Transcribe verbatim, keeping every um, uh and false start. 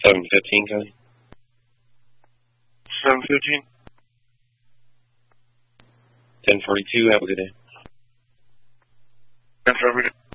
seven fifteen, Cody. seven fifteen. ten forty-two, have a good day. Thanks, every day.